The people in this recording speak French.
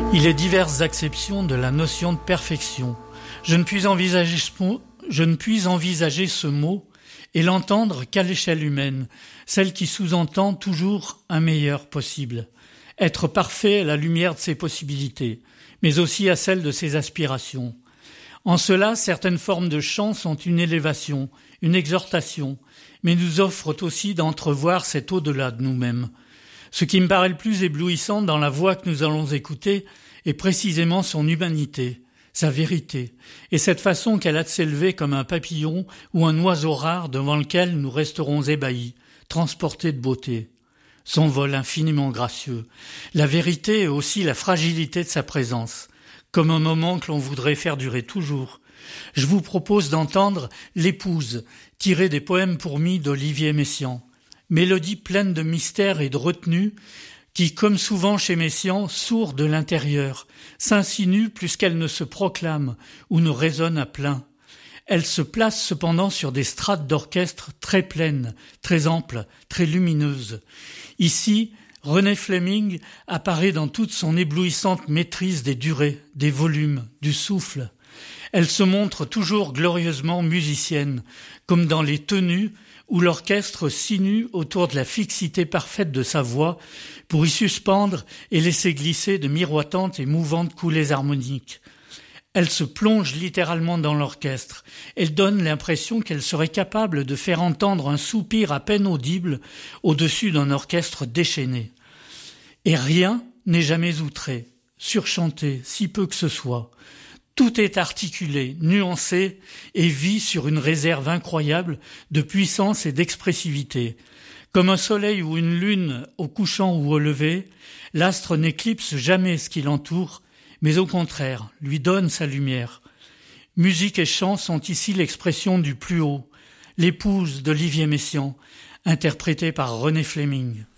Il est diverses acceptions de la notion de perfection. Je ne puis envisager ce mot et l'entendre qu'à l'échelle humaine, celle qui sous-entend toujours un meilleur possible. Être parfait à la lumière de ses possibilités, mais aussi à celle de ses aspirations. En cela, certaines formes de chant sont une élévation, une exhortation, mais nous offrent aussi d'entrevoir cet au-delà de nous-mêmes. Ce qui me paraît le plus éblouissant dans la voix que nous allons écouter est précisément son humanité, sa vérité, et cette façon qu'elle a de s'élever comme un papillon ou un oiseau rare devant lequel nous resterons ébahis, transportés de beauté. Son vol infiniment gracieux, la vérité et aussi la fragilité de sa présence, comme un moment que l'on voudrait faire durer toujours. Je vous propose d'entendre L'épouse, tirée des poèmes pour mie d'Olivier Messiaen. Mélodie pleine de mystère et de retenue, qui, comme souvent chez Messiaen, sourd de l'intérieur, s'insinue plus qu'elle ne se proclame ou ne résonne à plein. Elle se place cependant sur des strates d'orchestre très pleines, très amples, très lumineuses. Ici, René Fleming apparaît dans toute son éblouissante maîtrise des durées, des volumes, du souffle. Elle se montre toujours glorieusement musicienne, comme dans les tenues où l'orchestre sinue autour de la fixité parfaite de sa voix pour y suspendre et laisser glisser de miroitantes et mouvantes coulées harmoniques. Elle se plonge littéralement dans l'orchestre. Elle donne l'impression qu'elle serait capable de faire entendre un soupir à peine audible au-dessus d'un orchestre déchaîné. Et rien n'est jamais outré, surchanté, si peu que ce soit. Tout est articulé, nuancé et vit sur une réserve incroyable de puissance et d'expressivité. Comme un soleil ou une lune au couchant ou au lever, l'astre n'éclipse jamais ce qui l'entoure, mais au contraire, lui donne sa lumière. Musique et chant sont ici l'expression du plus haut, l'épouse d'Olivier Messiaen, interprétée par René Fleming.